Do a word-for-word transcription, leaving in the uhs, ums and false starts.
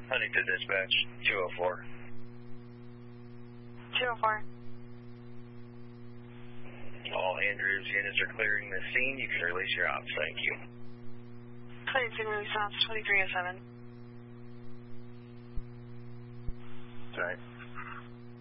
Huntington Dispatch, two oh four. two oh four. All Andrews units are clearing the scene. You can release your ops. Thank you. twenty-three release ops, twenty-three oh seven. Sorry.